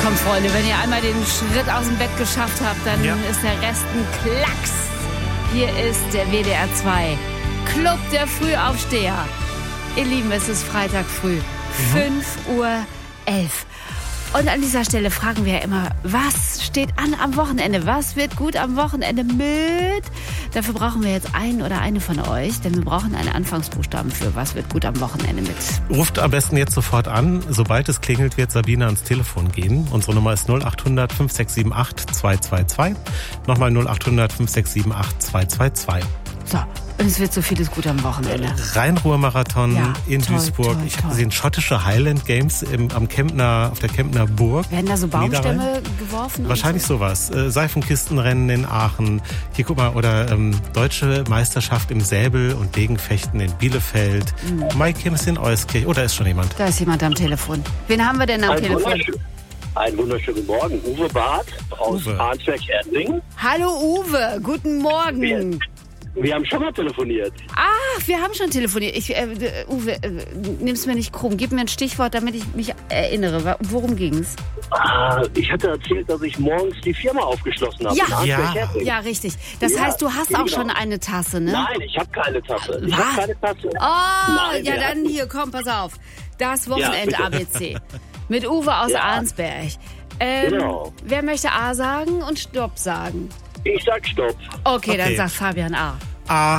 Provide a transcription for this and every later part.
Kommt, Freunde, wenn ihr einmal den Schritt aus dem Bett geschafft habt, dann ist der Rest ein Klacks. Hier ist der WDR 2 Club der Frühaufsteher. Ihr Lieben, es ist Freitag früh, 5:11 Uhr. Und an dieser Stelle fragen wir ja immer, was steht an am Wochenende? Was wird gut am Wochenende mit? Dafür brauchen wir jetzt einen oder eine von euch, denn wir brauchen einen Anfangsbuchstaben für was wird gut am Wochenende mit. Ruft am besten jetzt sofort an. Sobald es klingelt, wird Sabine ans Telefon gehen. Unsere Nummer ist 0800 5678 222. Nochmal 0800 5678 222. So, und es wird so vieles gut am Wochenende. Rhein-Ruhr-Marathon in Duisburg. Ich habe gesehen, schottische Highland Games auf der Kemptner Burg. Werden da so Baumstämme geworfen? Wahrscheinlich sowas. Seifenkistenrennen in Aachen. Hier, guck mal, oder deutsche Meisterschaft im Säbel- und Degenfechten in Bielefeld. Maikirmes in Euskirch. Oh, da ist schon jemand. Da ist jemand am Telefon. Wen haben wir denn am Telefon? Einen wunderschönen Morgen. Uwe Barth aus Arnsberg-Erdling. Hallo Uwe, guten Morgen. Wir haben schon mal telefoniert. Ach, wir haben schon telefoniert. Uwe, nimm's mir nicht krumm. Gib mir ein Stichwort, damit ich mich erinnere. Worum ging's? Ich hatte erzählt, dass ich morgens die Firma aufgeschlossen habe. Ja, richtig. Das heißt, du hast auch schon eine Tasse, ne? Nein, ich habe keine Tasse. Nein, dann hier, komm, pass auf. Das Wochenend-ABC. Mit Uwe aus Arnsberg. Genau. Wer möchte A sagen und Stopp sagen? Ich sag Stopp. Okay, dann sagt Fabian A. A.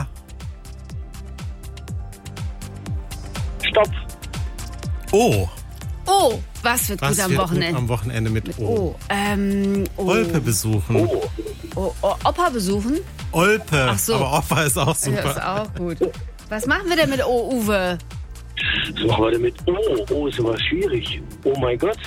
Stopp. O. O. Was wird gut am wird Wochenende? Gut am Wochenende mit O. Olpe besuchen. Opa besuchen? Olpe. Ach so. Aber Opa ist auch super. Ja, ist auch gut. Was machen wir denn mit O, Uwe? Was machen wir denn mit O? O ist aber schwierig. Oh mein Gott.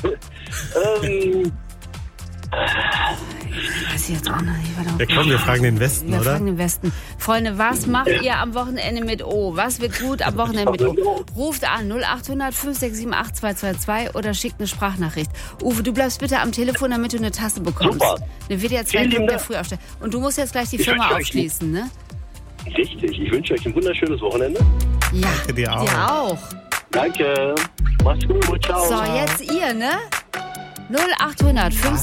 Ich weiß jetzt auch noch nicht. Ja komm, wir fragen den Westen, oder? Wir fragen den Westen. Freunde, was macht ihr am Wochenende mit O? Was wird gut am Wochenende mit O? Ruft an 0800 5678 222 oder schickt eine Sprachnachricht. Uwe, du bleibst bitte am Telefon, damit du eine Tasse bekommst. Super. Eine WDR 2 Club der Frühaufsteher. Und du musst jetzt gleich die Firma aufschließen, ne? Richtig. Ich wünsche euch ein wunderschönes Wochenende. Ja, danke dir auch. Dir auch. Danke. Mach's gut. Ciao. So, jetzt ihr, ne? 0800